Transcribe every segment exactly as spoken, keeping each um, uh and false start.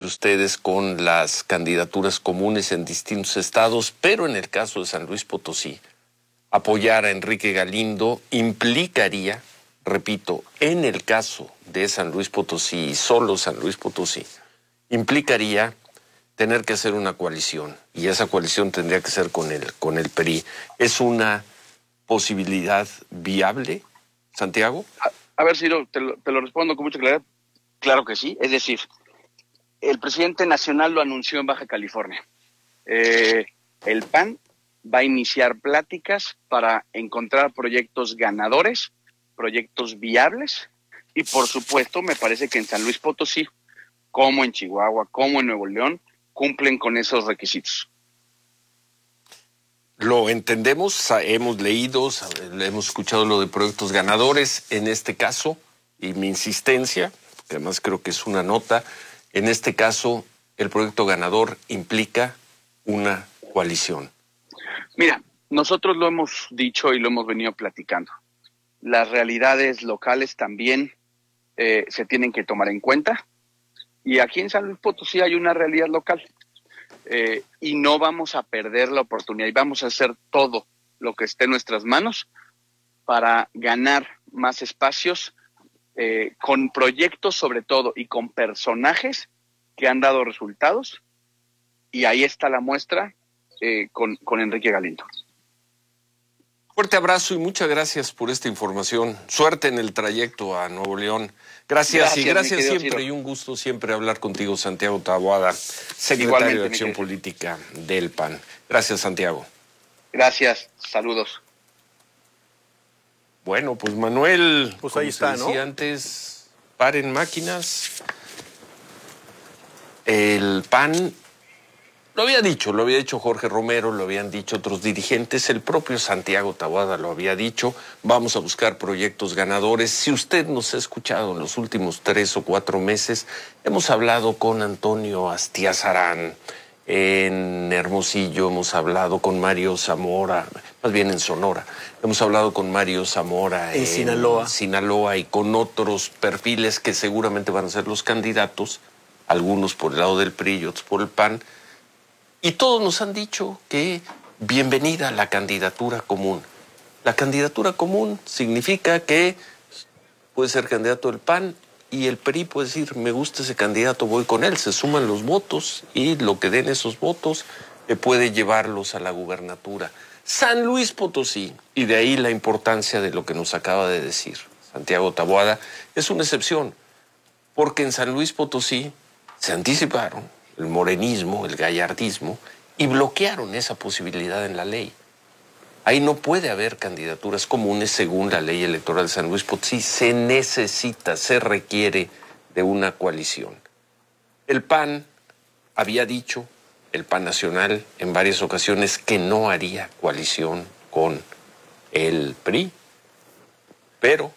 ustedes con las candidaturas comunes en distintos estados, pero en el caso de San Luis Potosí, apoyar a Enrique Galindo implicaría, repito, en el caso de San Luis Potosí y solo San Luis Potosí, implicaría tener que hacer una coalición, y esa coalición tendría que ser con el, con el P R I. ¿Es una posibilidad viable, Santiago? A, a ver, Ciro, te lo, te lo respondo con mucha claridad. Claro que sí, es decir, el presidente nacional lo anunció en Baja California. Eh, el P A N va a iniciar pláticas para encontrar proyectos ganadores, proyectos viables, y por supuesto me parece que en San Luis Potosí, como en Chihuahua, como en Nuevo León, cumplen con esos requisitos. Lo entendemos, hemos leído, hemos escuchado lo de proyectos ganadores en este caso, y mi insistencia, que además creo que es una nota, en este caso el proyecto ganador implica una coalición. Mira, nosotros lo hemos dicho y lo hemos venido platicando. Las realidades locales también eh, se tienen que tomar en cuenta. Y aquí en San Luis Potosí hay una realidad local. Eh, y no vamos a perder la oportunidad. Y vamos a hacer todo lo que esté en nuestras manos para ganar más espacios eh, con proyectos sobre todo y con personajes que han dado resultados. Y ahí está la muestra eh, con, con Enrique Galindo. Fuerte abrazo y muchas gracias por esta información. Suerte en el trayecto a Nuevo León. Gracias, gracias y gracias siempre Ciro. Y un gusto siempre hablar contigo, Santiago Taboada, secretario Igualmente, de Acción Política del P A N. Gracias, Santiago. Gracias, saludos. Bueno, pues Manuel, pues ahí está, ¿no? Antes, paren máquinas. El P A N lo había dicho, lo había dicho Jorge Romero, lo habían dicho otros dirigentes, el propio Santiago Taboada lo había dicho, vamos a buscar proyectos ganadores. Si usted nos ha escuchado en los últimos tres o cuatro meses, hemos hablado con Antonio Astiazarán en Hermosillo, hemos hablado con Mario Zamora, más bien en Sonora, hemos hablado con Mario Zamora en, en Sinaloa. Sinaloa y con otros perfiles que seguramente van a ser los candidatos, algunos por el lado del P R I y otros por el P A N. Y todos nos han dicho que bienvenida a la candidatura común. La candidatura común significa que puede ser candidato del P A N y el P R I puede decir, me gusta ese candidato, voy con él. Se suman los votos y lo que den esos votos eh, puede llevarlos a la gubernatura. San Luis Potosí, y de ahí la importancia de lo que nos acaba de decir Santiago Taboada, es una excepción, porque en San Luis Potosí se anticiparon el morenismo, el gallardismo, y bloquearon esa posibilidad en la ley. Ahí no puede haber candidaturas comunes según la ley electoral de San Luis Potosí. Se necesita, se requiere de una coalición. El P A N había dicho, el P A N nacional, en varias ocasiones, que no haría coalición con el P R I, pero,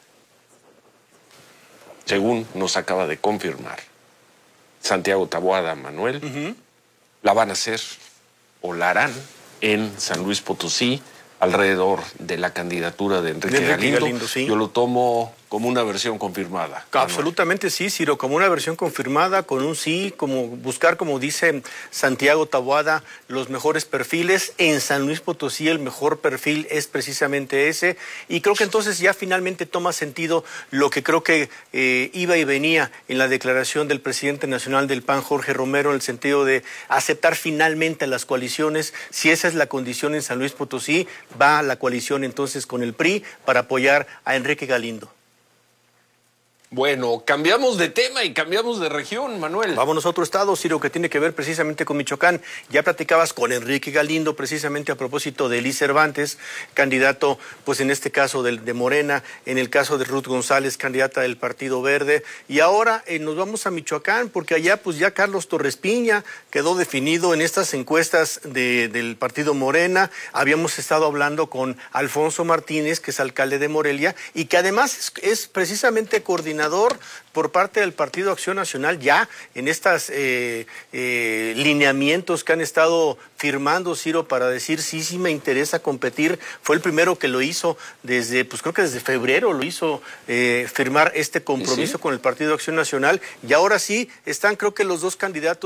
según nos acaba de confirmar Santiago Taboada, Manuel, uh-huh. la van a hacer o la harán en San Luis Potosí alrededor de la candidatura de Enrique, de Enrique Galindo. Galindo sí. Yo lo tomo como una versión confirmada. Absolutamente sí, Ciro, como una versión confirmada, con un sí, como buscar, como dice Santiago Taboada, los mejores perfiles. En San Luis Potosí el mejor perfil es precisamente ese, y creo que entonces ya finalmente toma sentido lo que creo que eh, iba y venía en la declaración del presidente nacional del P A N, Jorge Romero, en el sentido de aceptar finalmente las coaliciones. Si esa es la condición en San Luis Potosí, va la coalición entonces con el P R I para apoyar a Enrique Galindo. Bueno, cambiamos de tema y cambiamos de región, Manuel. Vámonos a otro estado, Ciro, que tiene que ver precisamente con Michoacán. Ya platicabas con Enrique Galindo precisamente a propósito de Eli Cervantes, candidato, pues en este caso de, de Morena, en el caso de Ruth González, candidata del Partido Verde. Y ahora eh, nos vamos a Michoacán, porque allá pues ya Carlos Torres Piña quedó definido en estas encuestas de, del Partido Morena. Habíamos estado hablando con Alfonso Martínez, que es alcalde de Morelia, y que además es, es precisamente coordinador por parte del Partido Acción Nacional ya en estos eh, eh, lineamientos que han estado firmando, Ciro, para decir sí, sí me interesa competir. Fue el primero que lo hizo desde, pues creo que desde febrero lo hizo eh, firmar este compromiso ¿Sí? con el Partido Acción Nacional, y ahora sí están creo que los dos candidatos